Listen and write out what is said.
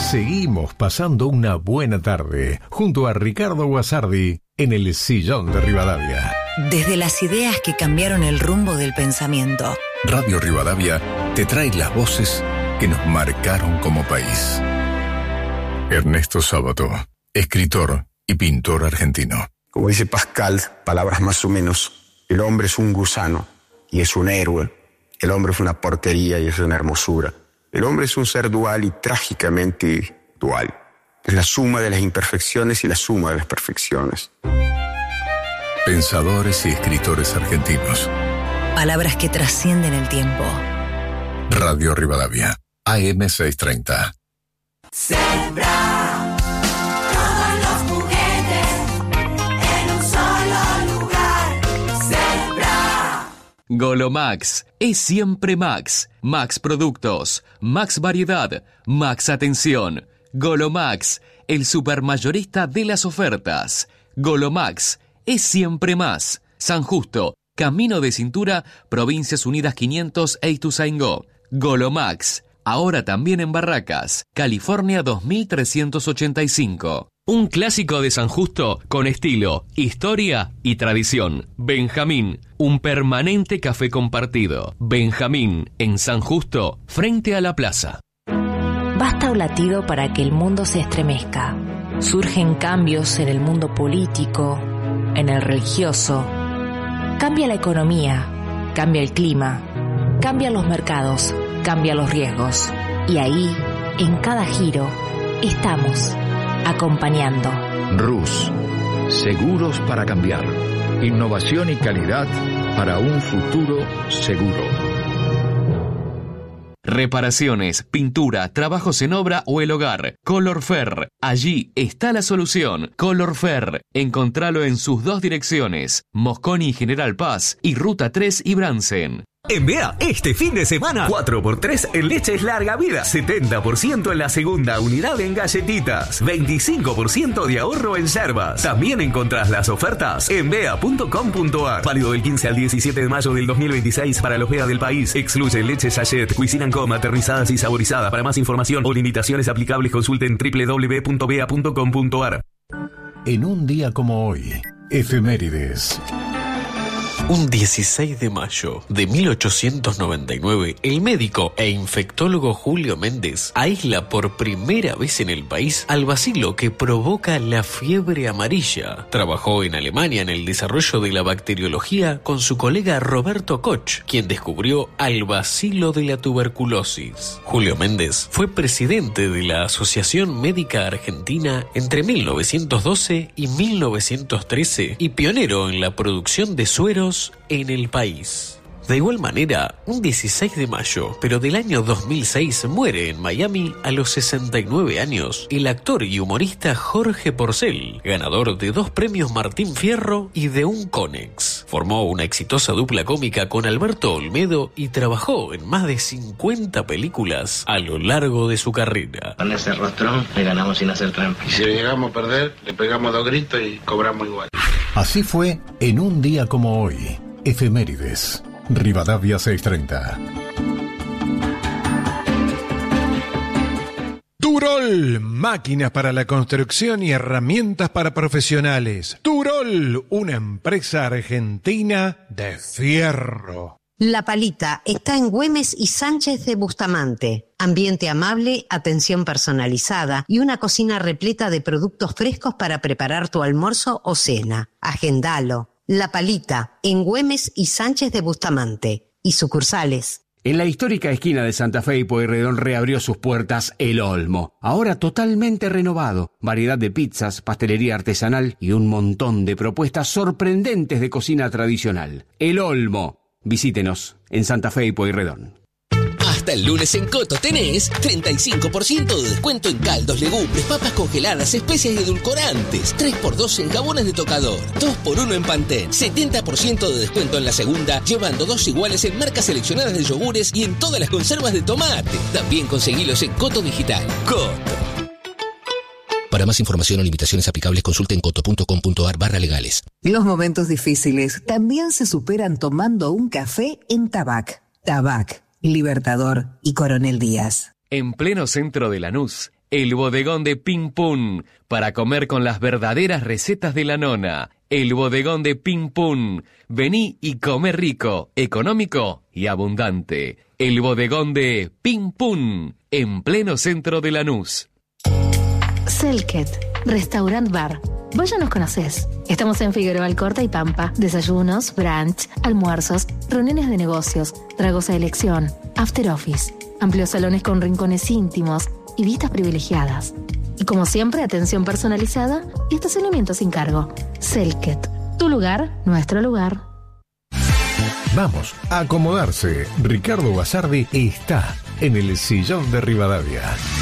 Seguimos pasando una buena tarde junto a Ricardo Guasardi en el Sillón de Rivadavia. Desde las ideas que cambiaron el rumbo del pensamiento. Radio Rivadavia te trae las voces que nos marcaron como país. Ernesto Sábato, escritor y pintor argentino. Como dice Pascal, palabras más o menos, el hombre es un gusano y es un héroe. El hombre es una porquería y es una hermosura. El hombre es un ser dual y trágicamente dual. Es la suma de las imperfecciones y la suma de las perfecciones. Pensadores y escritores argentinos. Palabras que trascienden el tiempo. Radio Rivadavia, AM 630. Sembra todos los juguetes en un solo lugar. Sembra. Golomax es siempre Max. Max Productos, Max Variedad, Max Atención. Golomax, el supermayorista de las ofertas. Golomax es siempre más. San Justo, Camino de Cintura, Provincias Unidas 500 e Ituzaingó. Golomax, ahora también en Barracas, California 2385. Un clásico de San Justo con estilo, historia y tradición. Benjamín, un permanente café compartido. Benjamín, en San Justo, frente a la plaza. Basta un latido para que el mundo se estremezca. Surgen cambios en el mundo político, en el religioso. Cambia la economía, cambia el clima, cambian los mercados, cambian los riesgos. Y ahí, en cada giro, estamos acompañando. RUS, seguros para cambiar. Innovación y calidad para un futuro seguro. Reparaciones, pintura, trabajos en obra o el hogar. Colorfer, allí está la solución. Colorfer, encontralo en sus dos direcciones, Mosconi y General Paz y Ruta 3 y Bransen. En BEA, este fin de semana, 4x3 en leches larga vida, 70% en la segunda unidad en galletitas, 25% de ahorro en yerbas. También encontrás las ofertas en bea.com.ar. Válido del 15 al 17 de mayo del 2026 para los BEA del país. Excluye leche sachet, Cuisinant Com, aterrizadas y saborizadas. Para más información o limitaciones aplicables, consulten www.bea.com.ar. En un día como hoy, efemérides. Un 16 de mayo de 1899, el médico e infectólogo Julio Méndez aísla por primera vez en el país al bacilo que provoca la fiebre amarilla. Trabajó en Alemania en el desarrollo de la bacteriología con su colega Roberto Koch, quien descubrió al bacilo de la tuberculosis. Julio Méndez fue presidente de la Asociación Médica Argentina entre 1912 y 1913 y pionero en la producción de sueros en el país. De igual manera, un 16 de mayo, pero del año 2006, muere en Miami a los 69 años el actor y humorista Jorge Porcel, ganador de 2 premios Martín Fierro y de un Conex. Formó una exitosa dupla cómica con Alberto Olmedo y trabajó en más de 50 películas a lo largo de su carrera. Con ese rostrón le ganamos sin hacer trampa. Y si llegamos a perder, le pegamos 2 gritos y cobramos igual. Así fue en un día como hoy. Efemérides. Rivadavia 630. Turol, máquinas para la construcción y herramientas para profesionales. Turol, una empresa argentina de fierro. La Palita está en Güemes y Sánchez de Bustamante. Ambiente amable, atención personalizada y una cocina repleta de productos frescos para preparar tu almuerzo o cena. Agendalo. La Palita, en Güemes y Sánchez de Bustamante. Y sucursales. En la histórica esquina de Santa Fe y Pueyrredón reabrió sus puertas El Olmo. Ahora totalmente renovado. Variedad de pizzas, pastelería artesanal y un montón de propuestas sorprendentes de cocina tradicional. El Olmo. Visítenos en Santa Fe y Pueyrredón. Hasta el lunes en Coto tenés 35% de descuento en caldos, legumbres, papas congeladas, especias y edulcorantes. 3x2 en jabones de tocador. 2x1 en Pantene. 70% de descuento en la segunda, llevando 2 iguales en marcas seleccionadas de yogures y en todas las conservas de tomate. También conseguilos en Coto Digital. Coto. Para más información o limitaciones aplicables, consulten coto.com.ar/legales. Los momentos difíciles también se superan tomando un café en Tabac. Tabac, Libertador y Coronel Díaz. En pleno centro de Lanús, El bodegón de Pim Pum, para comer con las verdaderas recetas de la nona. El bodegón de Pim Pum. Vení y come rico, económico y abundante. El bodegón de Pim Pum, en pleno centro de Lanús. Selket, Restaurant Bar. Vos ya nos conocés. Estamos en Figueroa Alcorta y Pampa. Desayunos, brunch, almuerzos, reuniones de negocios, tragos a elección, after office, amplios salones con rincones íntimos y vistas privilegiadas. Y como siempre, atención personalizada y estacionamiento sin cargo. Selket, tu lugar, nuestro lugar. Vamos a acomodarse. Ricardo Basardi está en el Sillón de Rivadavia.